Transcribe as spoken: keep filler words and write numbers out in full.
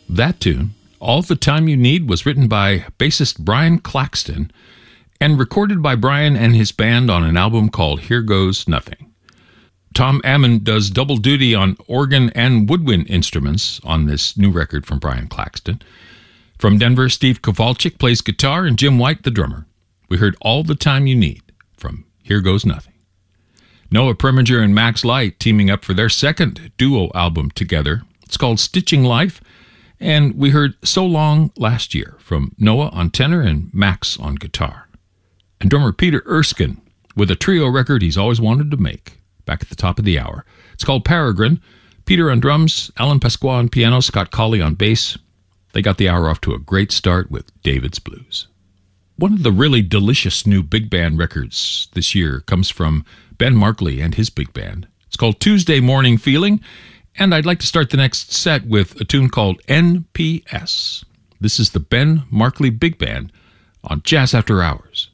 That tune, All the Time You Need, was written by bassist Brian Claxton and recorded by Brian and his band on an album called Here Goes Nothing. Tom Ammon does double duty on organ and woodwind instruments on this new record from Brian Claxton. From Denver, Steve Kowalczyk plays guitar and Jim White the drummer. We heard All the Time You Need from Here Goes Nothing. Noah Preminger and Max Light teaming up for their second duo album together. It's called Stitching Life, and we heard So Long Last Year from Noah on tenor and Max on guitar. And drummer Peter Erskine with a trio record he's always wanted to make, back at the top of the hour. It's called Peregrine. Peter on drums, Alan Pasqua on piano, Scott Colley on bass. They got the hour off to a great start with David's Blues. One of the really delicious new big band records this year comes from Ben Markley and his big band. It's called Tuesday Morning Feeling, and I'd like to start the next set with a tune called N P S. This is the Ben Markley Big Band on Jazz After Hours.